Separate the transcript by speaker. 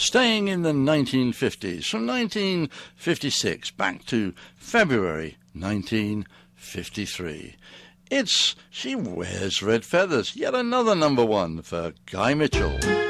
Speaker 1: staying in the 1950s, from 1956 back to February 1953. It's She Wears Red Feathers, yet another number one for Guy Mitchell.